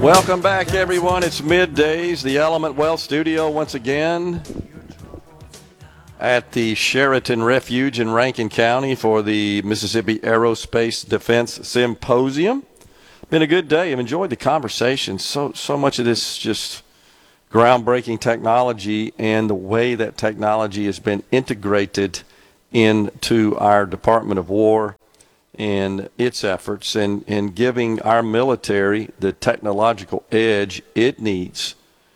Welcome back, everyone. It's middays, the Element Wealth Studio once again at the Sheraton Refuge in Rankin County for the Mississippi Aerospace Defense Symposium. Been a good day. I've enjoyed the conversation. So much of this just groundbreaking technology and the way that technology has been integrated into our Department of War and its efforts and giving our military the technological edge it needs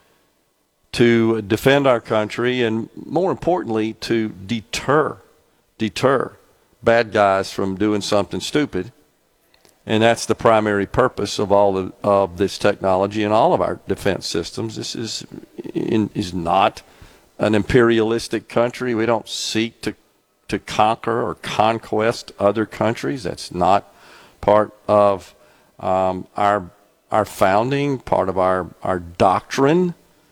to defend our country and, more importantly, to deter bad guys from doing something stupid. And that's the primary purpose of all of this technology and all of our defense systems. This is not an imperialistic country. We don't seek to conquer or conquest other countries. That's not part of our founding, part of our doctrine,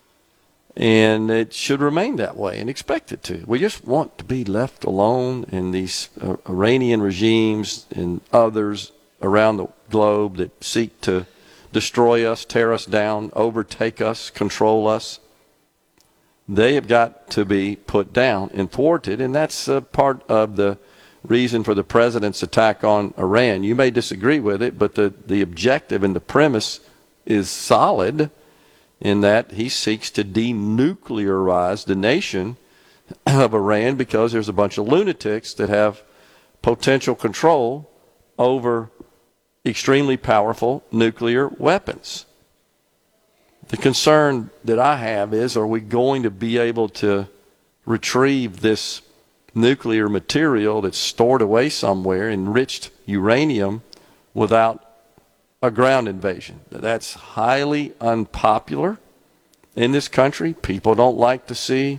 and it should remain that way and expect it to. We just want to be left alone, and these Iranian regimes and others around the globe that seek to destroy us, tear us down, overtake us, control us, they have got to be put down and thwarted, and that's part of the reason for the president's attack on Iran. You may disagree with it, but the objective and the premise is solid in that he seeks to denuclearize the nation of Iran because there's a bunch of lunatics that have potential control over extremely powerful nuclear weapons. The concern that I have is, are we going to be able to retrieve this nuclear material that's stored away somewhere, enriched uranium, without a ground invasion? That's highly unpopular in this country. People don't like to see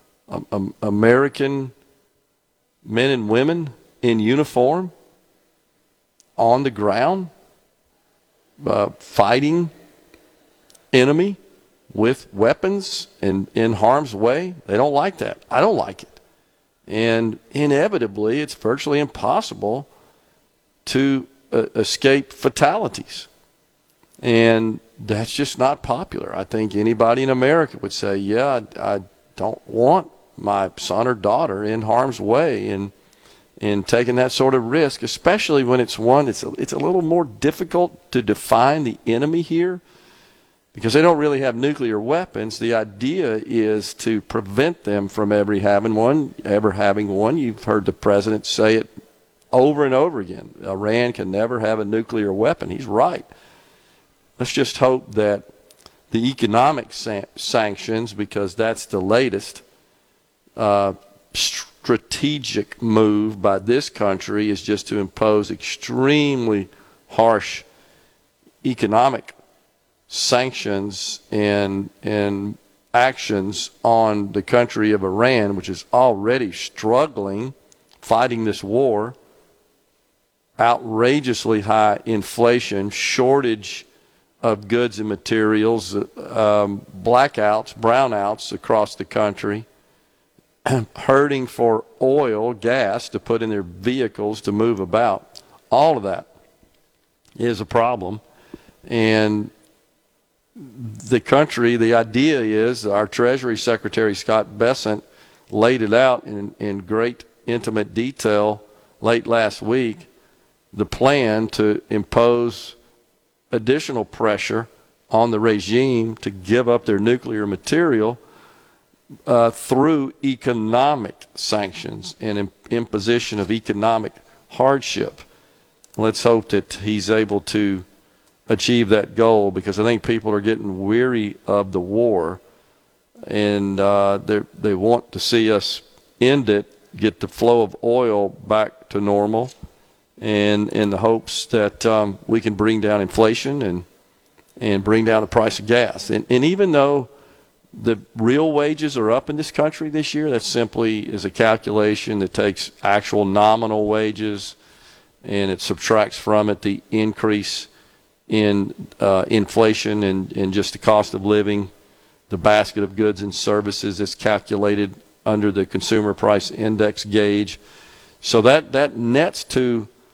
American men and women in uniform on the ground fighting enemy with weapons and in harm's way. They don't like that. I don't like it. And inevitably, it's virtually impossible to escape fatalities. And that's just not popular. I think anybody in America would say, yeah, I don't want my son or daughter in harm's way and taking that sort of risk, especially when it's one, it's a little more difficult to define the enemy here, because they don't really have nuclear weapons. The idea is to prevent them from ever having one. You've heard the president say it over and over again. Iran can never have a nuclear weapon. He's right. Let's just hope that the economic sanctions, because that's the latest strategic move by this country, is just to impose extremely harsh economic sanctions and actions on the country of Iran, which is already struggling, fighting this war, outrageously high inflation, shortage of goods and materials, blackouts, brownouts across the country, hurting for oil, gas to put in their vehicles to move about. All of that is a problem. And the country, the idea is, our Treasury Secretary Scott Bessent laid it out in great intimate detail late last week, the plan to impose additional pressure on the regime to give up their nuclear material through economic sanctions and imposition of economic hardship. Let's hope that he's able to achieve that goal, because I think people are getting weary of the war, and they want to see us end it, get the flow of oil back to normal, and in the hopes that we can bring down inflation and bring down the price of gas. And even though the real wages are up in this country this year, that simply is a calculation that takes actual nominal wages and it subtracts from it the increase in inflation and just the cost of living, the basket of goods and services that's calculated under the Consumer Price Index gauge. So that nets to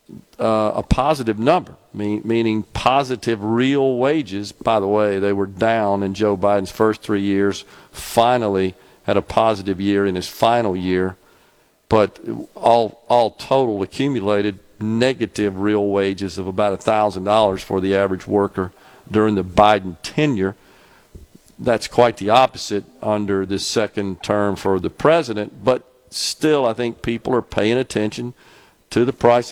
a positive number, meaning positive real wages. By the way, they were down in Joe Biden's first 3 years, finally had a positive year in his final year, but all total accumulated negative real wages of about $1,000 for the average worker during the Biden tenure. That's quite the opposite under this second term for the president, but still I think people are paying attention to the price